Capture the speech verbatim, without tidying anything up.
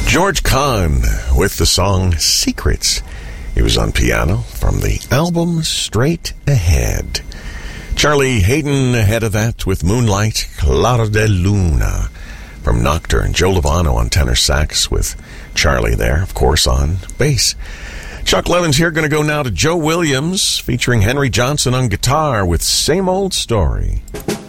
George Kahn with the song Secrets. He was on piano from the album Straight Ahead. Charlie Hayden ahead of that with Moonlight, Clara de Luna from Nocturne. Joe Lovano on tenor sax with Charlie there, of course, on bass. Chuck Levin's here, going to go now to Joe Williams featuring Henry Johnson on guitar with Same Old Story.